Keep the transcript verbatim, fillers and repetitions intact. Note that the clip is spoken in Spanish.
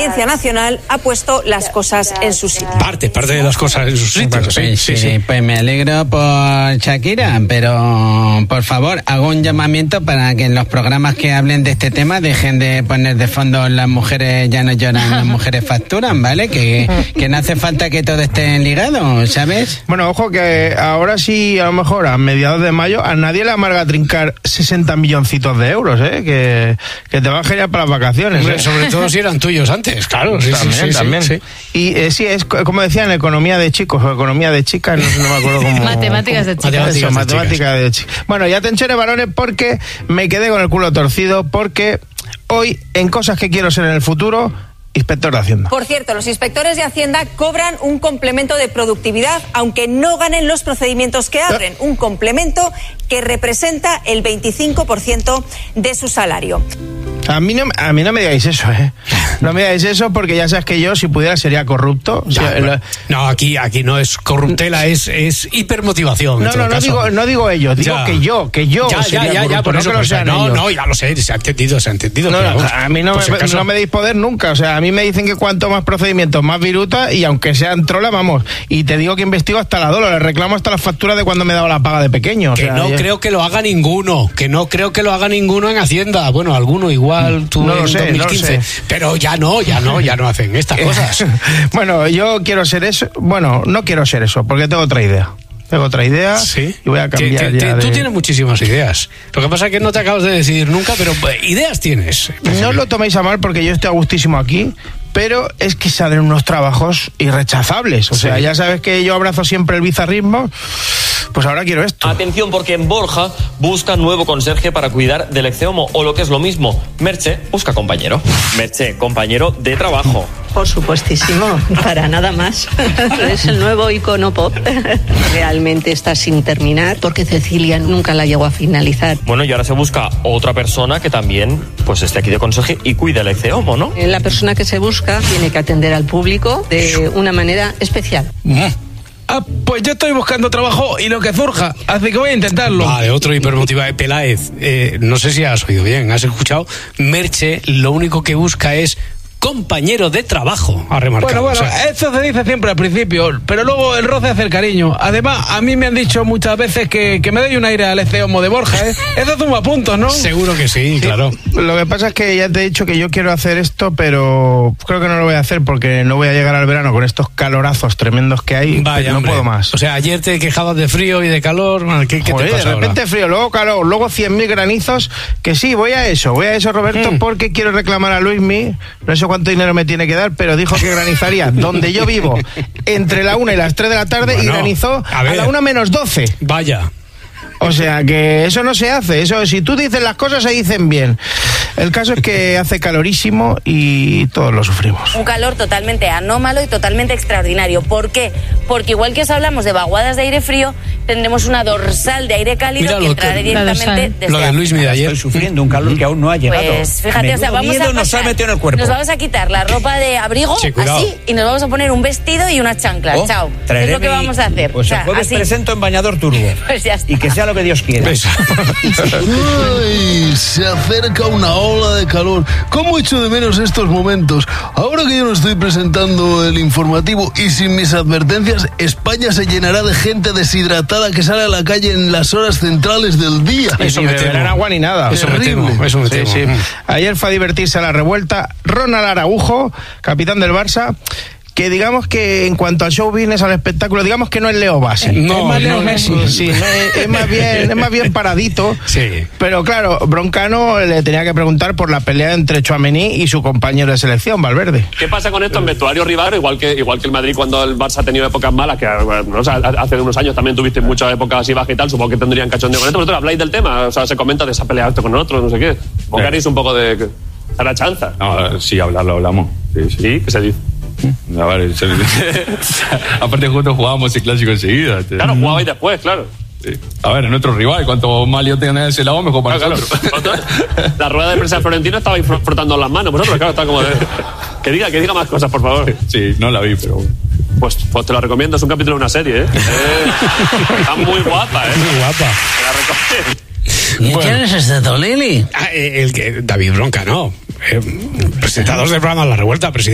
Audiencia Nacional ha puesto las cosas en su sitio. Parte, parte de las cosas en su sitio. Pues, Sí, sí, sí. Pues me alegro por Shakira, pero por favor, hago un llamamiento para que en los programas que hablen de este tema dejen de poner de fondo las mujeres ya no lloran, las mujeres facturan, ¿vale? Que, que no hace falta que todo esté ligado, ¿sabes? Bueno, ojo que ahora sí, a lo mejor a mediados de mayo, a nadie le amarga trincar sesenta milloncitos de euros, ¿eh? Que, que te van genial para las vacaciones. Hombre, ¿eh? sobre todo si eran tuyos antes, claro. Sí, también, sí, sí, también. Sí. Y eh, sí, es como decían, economía de chicos o economía de chicas, no, no me acuerdo cómo. Matemáticas de chicas. Matemáticas Eso, de matemática de chicas. Bueno, ya te encheré, varones, porque me quedé con el culo torcido, porque hoy, en cosas que quiero ser en el futuro, inspector de Hacienda. Por cierto, los inspectores de Hacienda cobran un complemento de productividad, aunque no ganen los procedimientos que abren. Un complemento que representa el veinticinco por ciento de su salario. A mí, no, a mí no me digáis eso, ¿eh? No me digáis eso porque ya sabes que yo, si pudiera, sería corrupto. O sea, Ya, lo- no, aquí, aquí no es corruptela, es, es hipermotivación. en No, todo no, no caso. digo, no digo ellos, digo Ya. que yo, que yo Ya, sería ya, ya, corrupto, ya, por no eso, que lo por eso. sean No, ellos. no, ya lo sé, se ha entendido, se ha entendido. No, pero no, vamos, a mí no por me, si acaso. no me deis poder nunca. O sea, a mí me dicen que cuanto más procedimientos, más viruta, y aunque sean trola, vamos. Y te digo que investigo hasta la dólar, le reclamo hasta las facturas de cuando me he dado la paga de pequeño. O Que sea, no ya- creo que lo haga ninguno, que no creo que lo haga ninguno en Hacienda. Bueno, alguno igual, tú No lo en sé, dos mil no lo quince. sé. Pero ya no, ya no, ya no hacen estas cosas. Bueno, yo quiero ser eso. Bueno, no quiero ser eso, porque tengo otra idea. Tengo otra idea Sí. y voy a cambiar Te- te- ya te- Tú de- tienes muchísimas ideas. Lo que pasa es que no te acabas de decidir nunca, pero eh, ideas tienes. No os lo toméis a mal porque yo estoy a gustísimo aquí, pero es que salen unos trabajos irrechazables. O sea, Sí. ya sabes que yo abrazo siempre el bizarrismo, pues ahora quiero esto. Atención, porque en Borja busca nuevo conserje para cuidar del ecceomo, o lo que es lo mismo, Merche busca compañero. Merche, compañero de trabajo. Por supuestísimo, para nada más. Es el nuevo icono pop. Realmente está sin terminar porque Cecilia nunca la llegó a finalizar. Bueno, y ahora se busca otra persona que también pues esté aquí de conserje y cuide el ecceomo, ¿no? La persona que se busca tiene que atender al público de una manera especial. Ah, pues yo estoy buscando trabajo y lo que surja, así que voy a intentarlo. Vale, otro hipermotivado. Peláez, eh, no sé si has oído bien, has escuchado. Merche lo único que busca es compañero de trabajo, ha remarcado. Bueno, bueno, O sea, eso se dice siempre al principio, pero luego el roce hace el cariño. Además, a mí me han dicho muchas veces que, que me doy un aire al ecceomo de Borja, ¿eh? Eso suma puntos, ¿no? seguro que sí, claro. Lo que pasa es que ya te he dicho que yo quiero hacer esto, pero creo que no lo voy a hacer porque no voy a llegar al verano con estos calorazos tremendos que hay. Vaya, no hombre. puedo más. O sea, ayer te quejabas de frío y de calor. Bueno, ¿qué, qué Joder, te pasa de repente ahora? frío, luego calor, luego cien mil granizos. Que sí, voy a eso, voy a eso, Roberto, Mm. porque quiero reclamar a Luismi. No sé cuánto dinero me tiene que dar, pero dijo que granizaría donde yo vivo entre la una y las tres de la tarde, Bueno, y granizó a a, ver. la una menos doce. Vaya. O sea que eso no se hace, eso si tú dices las cosas se dicen bien. El caso es que hace calorísimo y todos lo sufrimos. Un calor totalmente anómalo y totalmente extraordinario. ¿Por qué? Porque igual que os hablamos de vaguadas de aire frío, tendremos una dorsal de aire cálido Mira que lo entrará que- directamente La dorsal. desde Lo de Luis arriba. de ayer. Estoy sufriendo un calor que aún no ha llegado. Pues fíjate, o sea, Menudo vamos miedo a nos ha pasar- metido en el cuerpo. Nos vamos a quitar la ropa de abrigo, Sí, cuidado. así, y nos vamos a poner un vestido y unas chanclas. Oh, Chao. traeré Es lo que mi- vamos a hacer. Pues O sea, el jueves así. presento en bañador turbo. Pues ya está. Y que sea lo que Dios quiera. ¿Ves? Ay, se acerca una ola de calor. ¿Cómo echo de menos estos momentos? Ahora que yo no estoy presentando el informativo y sin mis advertencias, España se llenará de gente deshidratada que sale a la calle en las horas centrales del día. Eso Ni me beberán temo. agua ni nada. Eso me Terrible. temo, eso me Sí, temo. sí. Ayer fue a divertirse a la revuelta Ronald Araujo, capitán del Barça, que digamos que en cuanto al show business, al espectáculo, digamos que no es Leo Bassi. No, es más no, Leo no, Messi. no. Sí, no, es, es más bien, es más bien paradito. Sí. Pero claro, Broncano le tenía que preguntar por la pelea entre Tchouaméni y su compañero de selección, Valverde. ¿Qué pasa con esto en vestuario rival? Igual que igual que el Madrid cuando el Barça ha tenido épocas malas, que bueno, o sea, hace unos años también tuviste muchas épocas así bajas y tal, supongo que tendrían cachondeo con esto. Vosotros habláis del tema, o sea, se comenta de esa pelea esto con otro, no sé qué. Supongo que haréis un poco de la chanza. No, sí, hablarlo hablamos. Sí, sí. ¿Sí? ¿Qué se dice? A ver, se- aparte juntos jugábamos el clásico enseguida. te- Claro, jugabais después, claro. Sí. A ver, es nuestro rival. Cuanto más lío tengan de ese lado, mejor para Claro, nosotros. claro. La rueda de prensa de Florentino estabais fro- frotando las manos, vosotros, claro, está como de... Que diga, que diga más cosas, por favor. Sí, no la vi, pero bueno. Pues, pues te lo recomiendo, es un capítulo de una serie, ¿eh? Eh, está muy guapa, ¿eh? Muy guapa. Te la recomiendo. ¿Y quién es este Tolili? Ah, eh, el que David Bronca, no. Eh, presentador del programa La Revuelta, presidente.